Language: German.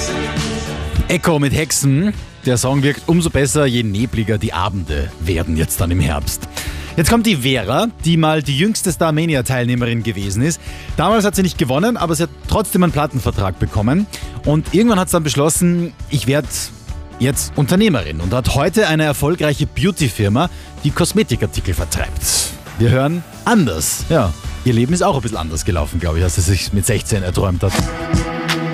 Echo mit Hexen. Der Song wirkt umso besser, je nebliger die Abende werden jetzt dann im Herbst. Jetzt kommt die Vera, die mal die jüngste Starmania-Teilnehmerin gewesen ist. Damals hat sie nicht gewonnen, aber sie hat trotzdem einen Plattenvertrag bekommen. Und irgendwann hat sie dann beschlossen, ich werde jetzt Unternehmerin und hat heute eine erfolgreiche Beauty-Firma, die Kosmetikartikel vertreibt. Wir hören anders. Ja, ihr Leben ist auch ein bisschen anders gelaufen, glaube ich, als sie sich mit 16 erträumt hat.